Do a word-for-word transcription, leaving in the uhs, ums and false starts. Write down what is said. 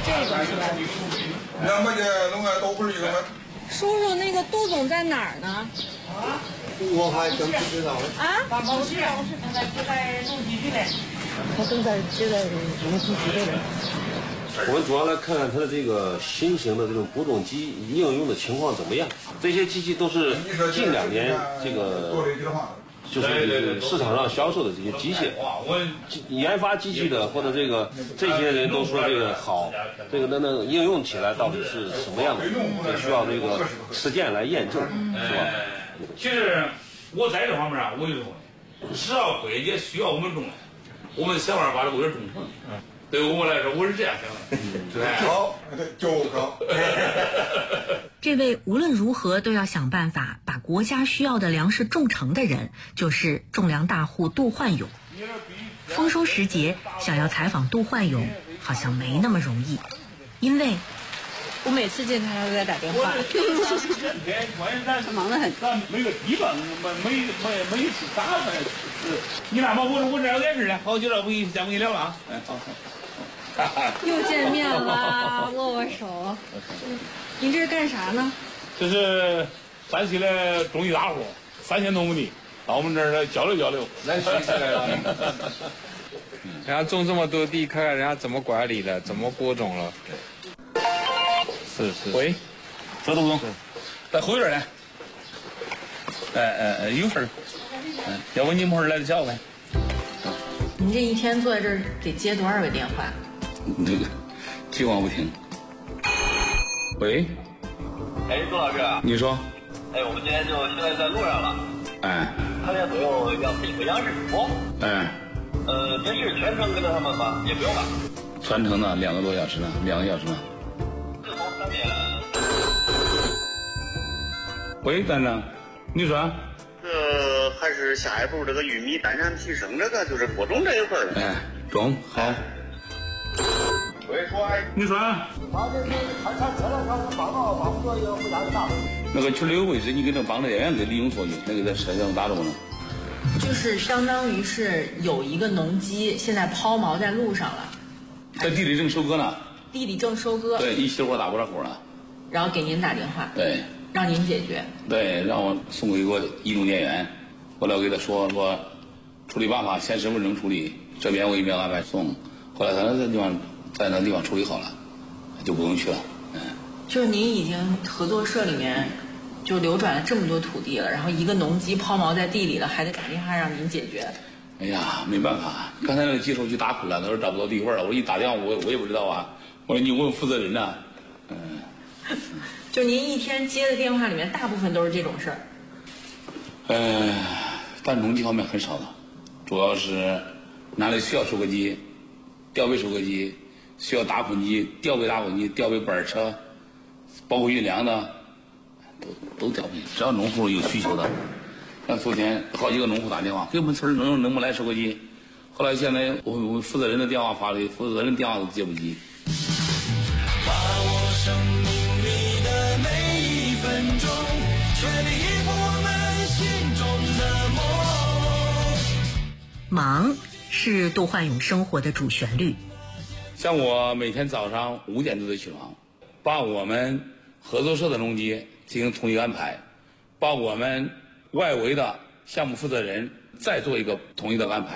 这个是吧？ 两块钱弄个豆腐一个吗？ 叔叔，那个杜总在哪儿呢？ 啊，我还真不知道。 啊？ 办公室，办公室正在接待弄机具呢。 他正在接待弄机具的人。 我们主要来看看它的这个新型的这种播种机应用的情况怎么样。这些机器都是近两年这个就是市场上销售的这些机械，研发机器的或者这个这些人都说这个好，这个那那应用起来到底是什么样的，这需要这个实践来验证，是吧？ 其实我在这方面啊，我就说，只要归结需要我们种，我们想办法把这个种成。对我来说，我是这样想的。 好，就好。 这位无论如何都要想办法把国家需要的粮食种成的人，就是种粮大户杜焕勇。丰收时节，想要采访杜焕勇，好像没那么容易，因为我每次见他，他都在打电话。 他忙得很。 咱每个地方每每每每次打的是，你那么我我这有点事呢，好久了不跟见不跟你聊了啊？哎，好好。 又见面了，握握手。您这是干啥呢？ 这是山西的种地大户，三千多亩地，到我们这儿交流交流。 来学习来了。人家种这么多地，看看人家怎么管理的，怎么播种了。是是。 喂，周杜总，在后院呢。哎哎哎，有事儿。嗯，要不你们会儿来叫呗？ 您这一天坐在这儿得接多少个电话？ 这个计划不停。喂， 哎，杜老师， 你说， 哎，我们今天就现在在路上了， 哎， 八点左右要配合央视直播， 哎， 呃，电视全程跟着他们吗？也不用吧？ 全程呢，两个多小时呢，两个小时呢。 自从三点。 喂，站长，你说？ 呃，还是下一步这个玉米单产提升，这个就是播种这一块的。 哎，种好。 喂，说哎， 你说。 他这是他他车上他帮到帮不到也回家就打。 那个球流位置，你给那帮着演员给利用错去，那个在车上打着呢。 就是相当于是有一个农机现在抛锚在路上了， 在地里正收割呢。 地里正收割。 对，一歇会儿打不着活了。 然后给您打电话。 对。 让您解决。 对，让我送给我移动电源，后来我给他说说处理办法，先身份证处理，这边我一边安排送。后来他那地方在那地方处理好了，就不用去了。嗯， 就是您已经合作社里面就流转了这么多土地了，然后一个农机抛锚在地里了，还得打电话让您解决。 哎呀，没办法，刚才那个技术去打苦了，他说找不到地块了，我一打电话我我也不知道啊，我说你问负责人呢、啊，嗯。 就您一天接的电话里面，大部分都是这种事儿。 呃，但农机方面很少的，主要是哪里需要收割机、吊背收割机，需要打捆机、吊背打捆机、吊背板车，包括运粮的，都都调配。只要农户有需求的，像昨天好几个农户打电话给我们村能能不能来收割机，后来现在我我负责人的电话发给负责人电话都接不及。把握生命里的每一分钟，全力以赴我们心中的梦。 忙是杜焕勇生活的主旋律。 像我每天早上五点都得起床，把我们合作社的农机进行统一安排，把我们外围的项目负责人再做一个统一的安排。